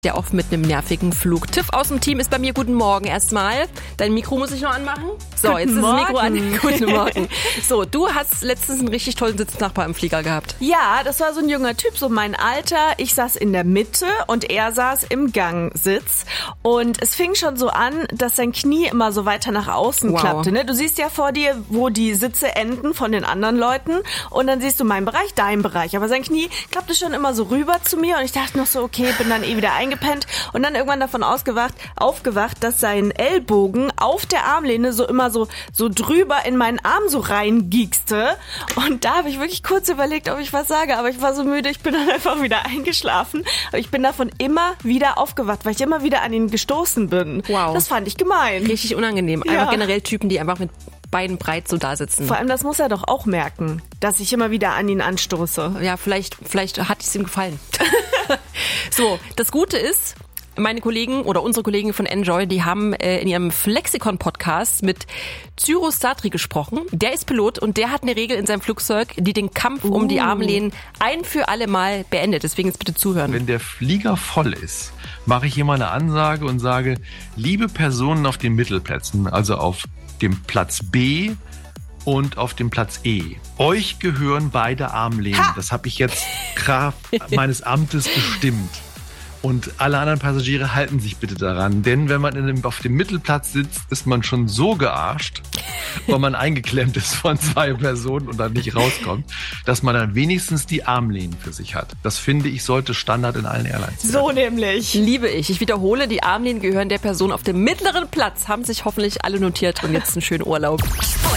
Ja, oft mit einem nervigen Flug. Tiff aus dem Team ist bei mir. Guten Morgen erstmal. Dein Mikro muss ich noch anmachen. So, jetzt ist das Mikro an. Guten Morgen. So, du hast letztens einen richtig tollen Sitznachbar im Flieger gehabt. Ja, das war so ein junger Typ, so mein Alter. Ich saß in der Mitte und er saß im Gangsitz. Und es fing schon so an, dass sein Knie immer so weiter nach außen klappte. Ne? Du siehst ja vor dir, wo die Sitze enden von den anderen Leuten. Und dann siehst du meinen Bereich, deinen Bereich. Aber sein Knie klappte schon immer so rüber zu mir. Und ich dachte noch so, okay, bin dann wieder eingepennt und dann irgendwann davon aufgewacht, dass sein Ellbogen auf der Armlehne so immer so drüber in meinen Arm so reingiekste. Und da habe ich wirklich kurz überlegt, ob ich was sage, aber ich war so müde, ich bin dann einfach wieder eingeschlafen. Aber ich bin davon immer wieder aufgewacht, weil ich immer wieder an ihn gestoßen bin. Wow. Das fand ich gemein. Richtig unangenehm. Ja. Einfach generell Typen, die einfach mit Beinen breit so da sitzen. Vor allem, das muss er doch auch merken, dass ich immer wieder an ihn anstoße. Ja, vielleicht hat es ihm gefallen. So, das Gute ist, meine Kollegen oder unsere Kollegen von Enjoy, die haben in ihrem Flexikon-Podcast mit Cyrus Satri gesprochen. Der ist Pilot und der hat eine Regel in seinem Flugzeug, die den Kampf um die Armlehnen ein für alle Mal beendet. Deswegen jetzt bitte zuhören. Wenn der Flieger voll ist, mache ich immer eine Ansage und sage, liebe Personen auf den Mittelplätzen, also auf dem Platz B und auf dem Platz E. Euch gehören beide Armlehnen. Das habe ich jetzt Kraft meines Amtes bestimmt. Und alle anderen Passagiere halten sich bitte daran. Denn wenn man auf dem Mittelplatz sitzt, ist man schon so gearscht, weil man eingeklemmt ist von zwei Personen und dann nicht rauskommt, dass man dann wenigstens die Armlehnen für sich hat. Das finde ich, sollte Standard in allen Airlines sein. So nämlich. Liebe ich. Ich wiederhole, die Armlehnen gehören der Person auf dem mittleren Platz. Haben sich hoffentlich alle notiert und jetzt einen schönen Urlaub.